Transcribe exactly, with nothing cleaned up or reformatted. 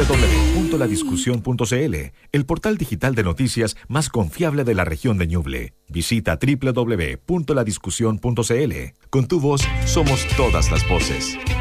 w w punto la discusión punto c l, el portal digital de noticias más confiable de la región de Ñuble. Visita w w w punto la discusión punto c l. Con tu voz somos todas las voces.